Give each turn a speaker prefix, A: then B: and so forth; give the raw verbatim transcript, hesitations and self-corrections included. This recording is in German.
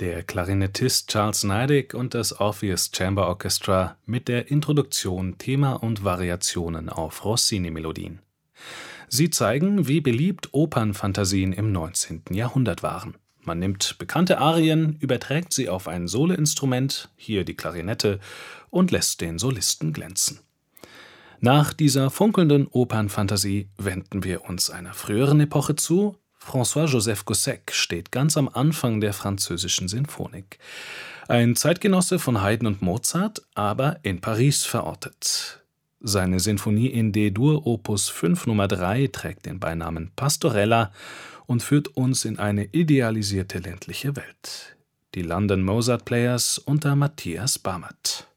A: Der Klarinettist Charles Neidig und das Orpheus Chamber Orchestra mit der Introduktion, Thema und Variationen auf Rossini-Melodien. Sie zeigen, wie beliebt Opernfantasien im neunzehnten Jahrhundert waren. Man nimmt bekannte Arien, überträgt sie auf ein Soloinstrument, hier die Klarinette, und lässt den Solisten glänzen. Nach dieser funkelnden Opernfantasie wenden wir uns einer früheren Epoche zu. François-Joseph Gossec steht ganz am Anfang der französischen Sinfonik. Ein Zeitgenosse von Haydn und Mozart, aber in Paris verortet. Seine Sinfonie in D-Dur Opus fünf Nummer drei trägt den Beinamen Pastorella und führt uns in eine idealisierte ländliche Welt. Die London Mozart Players unter Matthias Barmert.